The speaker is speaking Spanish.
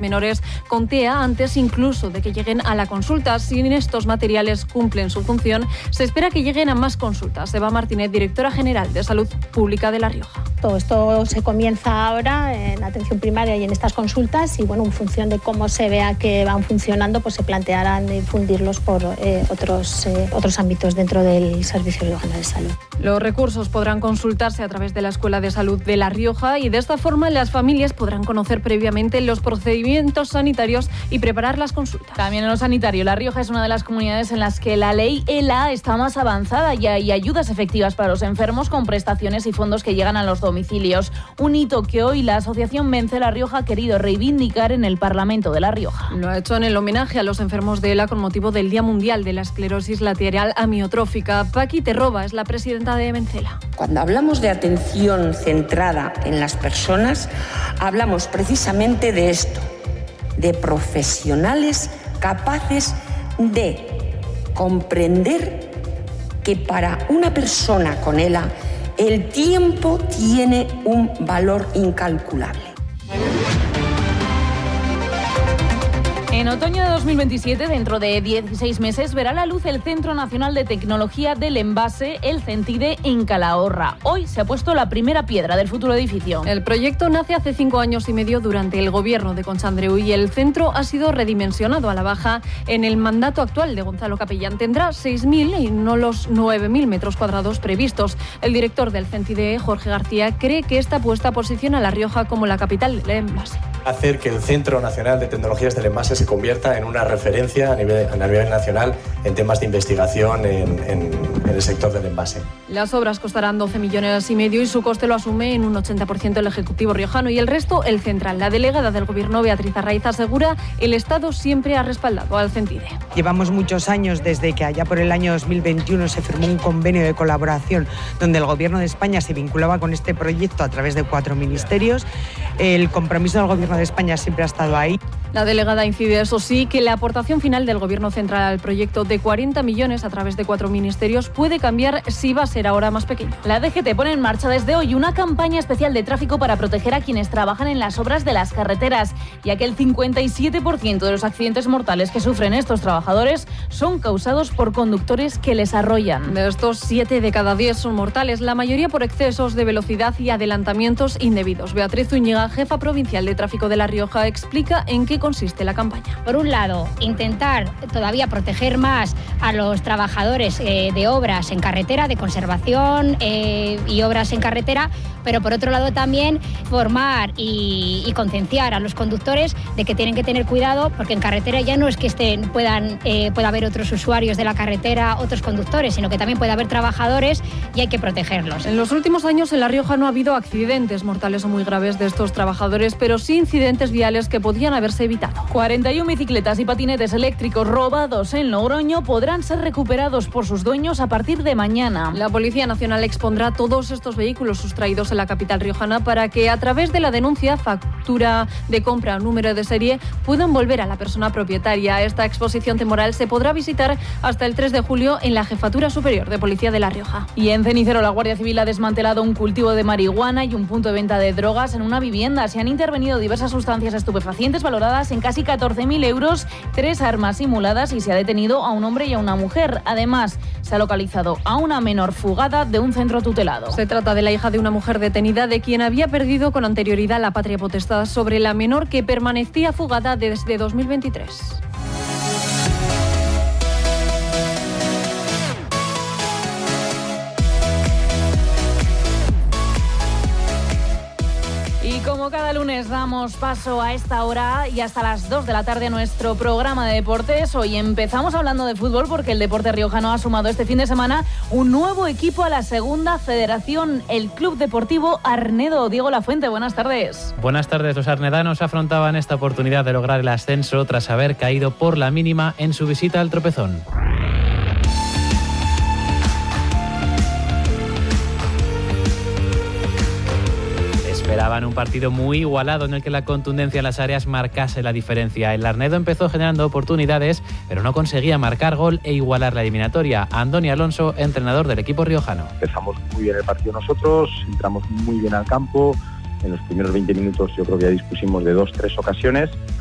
menores con TEA antes incluso de que lleguen a la consulta. Si estos materiales cumplen su función, se espera que lleguen a más consultas. Eva Martínez, directora general de Salud Pública de La Rioja. Todo esto se comienza ahora en la atención primaria y en estas consultas y en función de cómo se vea que van funcionando, pues se plantearán difundirlos por otros ámbitos dentro del Servicio Riojano de Salud. Los recursos podrán consultarse a través de la Escuela de Salud de La Rioja y de esta forma las familias podrán conocer previamente los procedimientos sanitarios y preparar las consultas. También en lo sanitario, La Rioja es una de las comunidades en las que la ley ELA está más avanzada y hay ayudas efectivas para los enfermos con prestaciones y fondos que llegan a los domicilios. Un hito que hoy la Asociación Vence La Rioja ha querido reivindicar en el Parlamento de La Rioja. Lo ha hecho en el homenaje a los enfermos de ELA con motivo del Día Mundial de la Esclerosis Lateral Amiotrófica. Paqui Terroba es la presidenta de Vencela. Cuando hablamos de atención centrada en las personas, hablamos precisamente de esto, de profesionales capaces de comprender que para una persona con ELA el tiempo tiene un valor incalculable. En otoño de 2027, dentro de 16 meses, verá la luz el Centro Nacional de Tecnología del Envase, el CENTIDE, en Calahorra. Hoy se ha puesto la primera piedra del futuro edificio. El proyecto nace hace 5 años y medio durante el gobierno de Concha Andreu y el centro ha sido redimensionado a la baja en el mandato actual de Gonzalo Capellán. Tendrá 6.000 y no los 9.000 metros cuadrados previstos. El director del CENTIDE, Jorge García, cree que esta apuesta posiciona a La Rioja como la capital del envase. Hacer que el Centro Nacional de Tecnologías del Envase se convierta en una referencia a nivel nacional en temas de investigación en el sector del envase. Las obras costarán 12,5 millones y su coste lo asume en un 80% el Ejecutivo riojano y el resto el central. La delegada del Gobierno, Beatriz Arraiz, asegura el Estado siempre ha respaldado al CENTIDE. Llevamos muchos años desde que allá por el año 2021 se firmó un convenio de colaboración donde el Gobierno de España se vinculaba con este proyecto a través de 4 ministerios. El compromiso del Gobierno de España siempre ha estado ahí. La delegada incide, eso sí, que la aportación final del Gobierno central al proyecto de 40 millones a través de 4 ministerios puede cambiar si va a ser ahora más pequeño. La DGT pone en marcha desde hoy una campaña especial de tráfico para proteger a quienes trabajan en las obras de las carreteras, ya que el 57% de los accidentes mortales que sufren estos trabajadores son causados por conductores que les arrollan. De estos, 7 de cada 10 son mortales, la mayoría por excesos de velocidad y adelantamientos indebidos. Beatriz Zúñiga, jefa provincial de tráfico de La Rioja, explica en qué consiste la campaña. Por un lado, intentar todavía proteger más a los trabajadores de obras en carretera, de conservación y obras en carretera, pero por otro lado también formar y concienciar a los conductores de que tienen que tener cuidado porque en carretera ya no es que pueda haber otros usuarios de la carretera, otros conductores, sino que también puede haber trabajadores y hay que protegerlos. En los últimos años en La Rioja no ha habido accidentes mortales o muy graves de estos trabajadores, pero sí incidentes viales que podían haberse evitado. 41 bicicletas y patinetes eléctricos robados en Logroño podrán ser recuperados por sus dueños a partir de mañana. La Policía Nacional expondrá todos estos vehículos sustraídos en la capital riojana para que a través de la denuncia, factura de compra o número de serie puedan volver a la persona propietaria. Esta exposición temporal se podrá visitar hasta el 3 de julio en la Jefatura Superior de Policía de La Rioja. Y en Cenicero la Guardia Civil ha desmantelado un cultivo de marihuana y un punto de venta de drogas en una vivienda. Se han intervenido diversas sustancias estupefacientes valoradas en casi 14.000 euros, 3 armas simuladas y se ha detenido a un hombre y a una mujer. Además, se ha localizado a una menor fugada de un centro tutelado. Se trata de la hija de una mujer detenida de quien había perdido con anterioridad la patria potestad sobre la menor que permanecía fugada desde 2023. Y como cada lunes damos paso a esta hora y hasta las 2 de la tarde a nuestro programa de deportes. Hoy empezamos hablando de fútbol porque el deporte riojano ha sumado este fin de semana un nuevo equipo a la segunda federación, el Club Deportivo Arnedo. Diego Lafuente, buenas tardes. Buenas tardes. Los arnedanos afrontaban esta oportunidad de lograr el ascenso tras haber caído por la mínima en su visita al Tropezón. Esperaban un partido muy igualado en el que la contundencia en las áreas marcase la diferencia. El Arnedo empezó generando oportunidades, pero no conseguía marcar gol e igualar la eliminatoria. Andoni Alonso, entrenador del equipo riojano. Empezamos muy bien el partido nosotros, entramos muy bien al campo. En los primeros 20 minutos yo creo que ya dispusimos de 2-3 ocasiones